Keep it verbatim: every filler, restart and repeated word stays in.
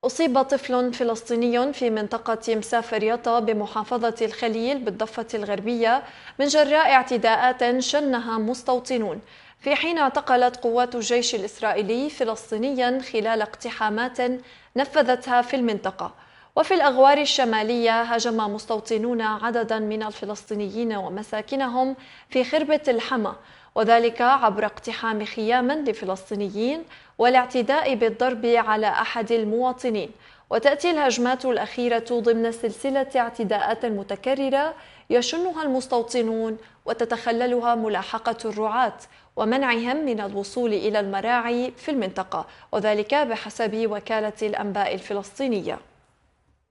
أصيب طفل فلسطيني في منطقة مسافريطة بمحافظة الخليل بالضفة الغربية من جراء اعتداءات شنها مستوطنون، في حين اعتقلت قوات الجيش الإسرائيلي فلسطينيا خلال اقتحامات نفذتها في المنطقة. وفي الأغوار الشمالية هاجم مستوطنون عددا من الفلسطينيين ومساكنهم في خربة الحما، وذلك عبر اقتحام خيام لفلسطينيين والاعتداء بالضرب على أحد المواطنين. وتأتي الهجمات الأخيرة ضمن سلسلة اعتداءات متكررة يشنها المستوطنون وتتخللها ملاحقة الرعاة ومنعهم من الوصول إلى المراعي في المنطقة، وذلك بحسب وكالة الأنباء الفلسطينية.